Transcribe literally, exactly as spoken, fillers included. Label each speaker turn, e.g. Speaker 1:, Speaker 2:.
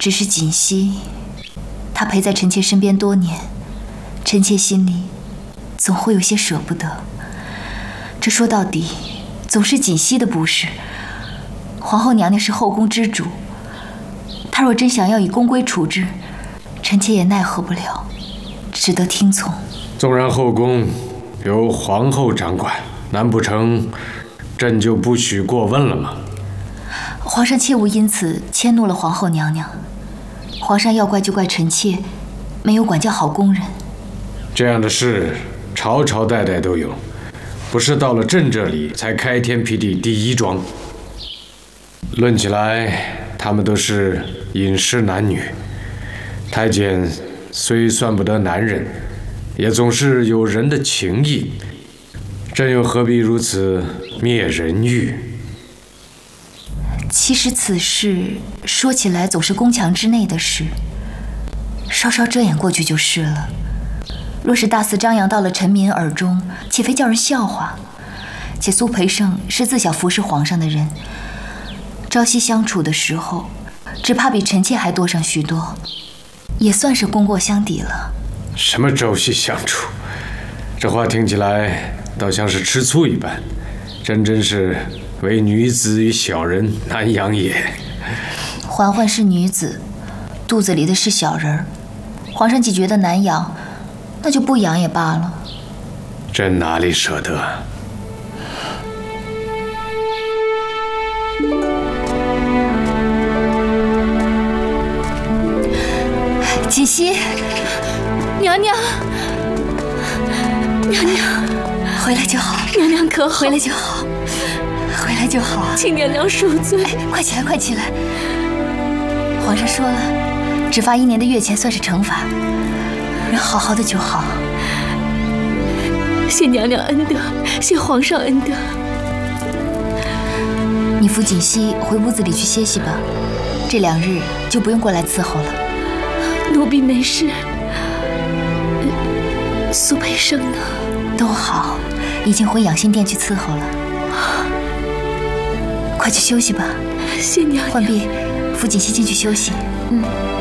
Speaker 1: 只是锦溪，她陪在臣妾身边多年，臣妾心里总会有些舍不得。这说到底，总是锦溪的不是。皇后娘娘是后宫之主，她若真想要以宫规处置，臣妾也奈何不了，只得听从。
Speaker 2: 纵然后宫由皇后掌管，难不成朕就不许过问了吗？
Speaker 1: 皇上切勿因此迁怒了皇后娘娘。皇上要怪就怪臣妾没有管教好宫人。
Speaker 2: 这样的事朝朝代代都有，不是到了朕这里才开天辟地第一桩。论起来，他们都是饮食男女。太监虽算不得男人，也总是有人的情谊。朕又何必如此灭人欲？
Speaker 1: 其实此事说起来总是宫墙之内的事，稍稍遮掩过去就是了。若是大肆张扬到了臣民耳中，岂非叫人笑话？且苏培盛是自小服侍皇上的人，朝夕相处的时候，只怕比臣妾还多上许多，也算是功过相抵了。
Speaker 2: 什么朝夕相处？这话听起来倒像是吃醋一般。朕真是为女子与小人难养也。
Speaker 1: 嬛嬛是女子，肚子里的是小人儿，皇上既觉得难养，那就不养也罢了。
Speaker 2: 朕哪里舍得？
Speaker 1: 锦溪，
Speaker 3: 娘娘，娘娘，
Speaker 1: 回来就好。
Speaker 3: 娘娘可好？
Speaker 1: 回来就好，回来就好。
Speaker 3: 请娘娘恕罪。
Speaker 1: 哎，快起来，快起来！皇上说了，只罚一年的月钱算是惩罚，人好好的就好。
Speaker 3: 谢娘娘恩德，谢皇上恩德。
Speaker 1: 你扶锦溪回屋子里去歇息吧，这两日就不用过来伺候了。
Speaker 3: 奴婢没事。苏培盛呢？
Speaker 1: 都好，已经回养心殿去伺候了。快去休息吧。
Speaker 3: 谢娘娘。
Speaker 1: 浣碧，扶锦溪进去休息。嗯。